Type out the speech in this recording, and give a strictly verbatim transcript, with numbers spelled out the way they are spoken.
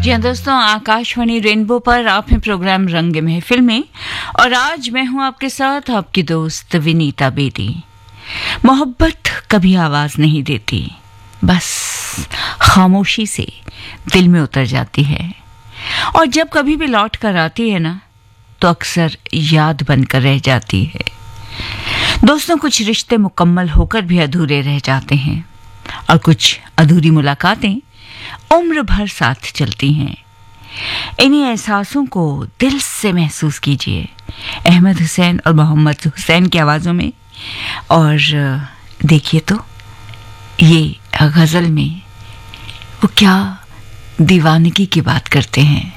जी हाँ दोस्तों, आकाशवाणी रेनबो पर आप हैं प्रोग्राम रंग में फिल्में और आज मैं हूं आपके साथ आपकी दोस्त विनीता बेदी। मोहब्बत कभी आवाज नहीं देती, बस खामोशी से दिल में उतर जाती है और जब कभी भी लौट कर आती है ना तो अक्सर याद बनकर रह जाती है। दोस्तों, कुछ रिश्ते मुकम्मल होकर भी अधूरे रह जाते हैं और कुछ अधूरी मुलाकातें उम्र भर साथ चलती हैं। इन्हीं एहसासों को दिल से महसूस कीजिए अहमद हुसैन और मोहम्मद हुसैन की आवाज़ों में। और देखिए तो ये गज़ल में वो क्या दीवानगी की बात करते हैं।